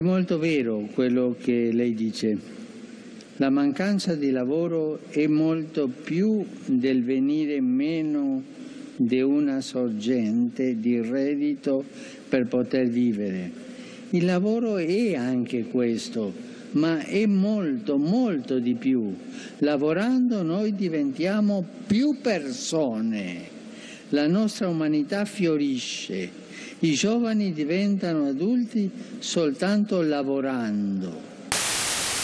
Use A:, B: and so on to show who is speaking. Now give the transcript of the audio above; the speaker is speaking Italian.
A: È molto vero quello che lei dice. La mancanza di lavoro è molto più del venire meno di una sorgente di reddito per poter vivere. Il lavoro è anche questo, ma è molto, molto di più. Lavorando noi diventiamo più persone, la nostra umanità fiorisce. I giovani diventano adulti soltanto lavorando.